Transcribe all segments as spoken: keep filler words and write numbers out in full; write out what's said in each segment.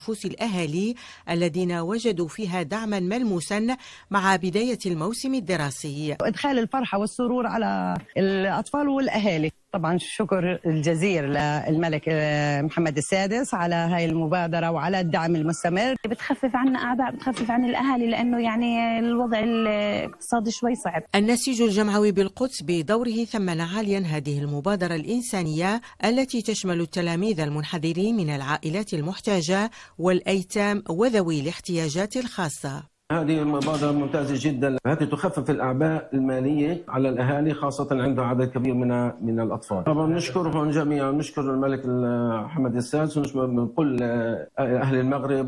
نفوس الأهالي الذين وجدوا فيها دعما ملموسا مع بداية الموسم الدراسي. إدخال الفرحة والسرور على الأطفال والأهالي. طبعا الشكر الجزير للملك محمد السادس على هاي المبادرة وعلى الدعم المستمر. بتخفف عنا أعباء، بتخفف عن الأهالي لأنه يعني الوضع الاقتصادي شوي صعب. النسيج الجمعوي بالقدس بدوره ثمن عاليا هذه المبادرة الإنسانية التي تشمل التلاميذ المنحدرين من العائلات المحتاجة والأيتام وذوي الاحتياجات الخاصة. هذه المبادرة ممتازة جدا، هذه تخفف الأعباء المالية على الأهالي خاصة عند عدد كبير من من الأطفال. طبعا نشكرهم جميعا، نشكر الملك محمد السادس ونشكر كل أهل المغرب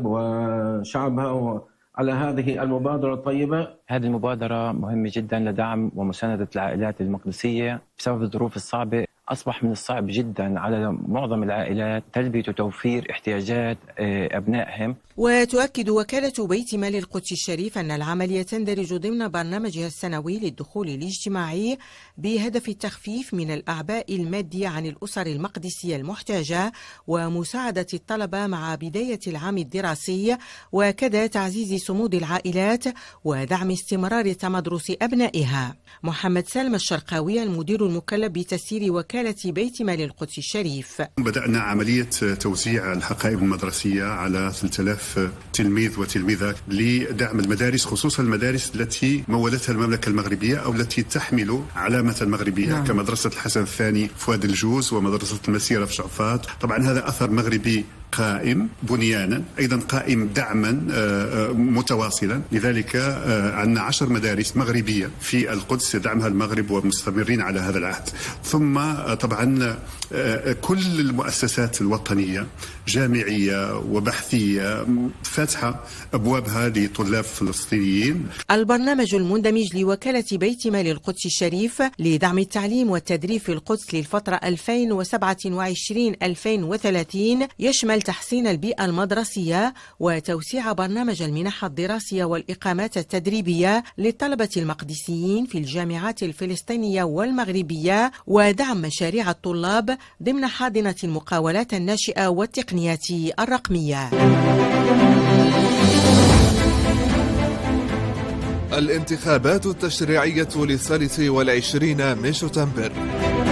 وشعبها على هذه المبادرة الطيبة. هذه المبادرة مهمة جدا لدعم ومساندة العائلات المقدسية بسبب الظروف الصعبة. أصبح من الصعب جدا على معظم العائلات تلبية وتوفير احتياجات أبنائهم. وتؤكد وكالة بيت مال القدس الشريف أن العملية تندرج ضمن برنامجها السنوي للدخول الاجتماعي بهدف التخفيف من الأعباء المادية عن الأسر المقدسية المحتاجة ومساعدة الطلبة مع بداية العام الدراسي، وكذا تعزيز صمود العائلات ودعم استمرار تمدرس أبنائها. محمد سالم الشرقاوي المدير المكلف بتسيير وكالة بيت مال القدس الشريف. بدأنا عملية توزيع الحقائب المدرسية على ثلاثة آلاف تلميذ وتلميذة لدعم المدارس، خصوصا المدارس التي مولتها المملكة المغربية أو التي تحمل علامة المغربية. نعم. كمدرسة الحسن الثاني فؤاد الجوز ومدرسة المسيرة في شعفاط. طبعا هذا أثر مغربي قائم بنيانا، أيضا قائم دعما متواصلا. لذلك عندنا عشر مدارس مغربية في القدس يدعمها المغرب ومستمرين على هذا العهد. ثم طبعا كل المؤسسات الوطنية جامعية وبحثية فاتحة أبوابها لطلاب فلسطينيين. البرنامج المندمج لوكالة بيت مال القدس الشريف لدعم التعليم والتدريب في القدس للفترة ألفين وسبعة وعشرين ألفين وثلاثين يشمل تحسين البيئة المدرسية وتوسيع برنامج المنح الدراسية والإقامات التدريبية للطلبة المقدسيين في الجامعات الفلسطينية والمغربية، ودعم مشاريع الطلاب ضمن حاضنة المقاولات الناشئة والتقنيات الرقمية. الانتخابات التشريعية للثالث والعشرين من شتنبر.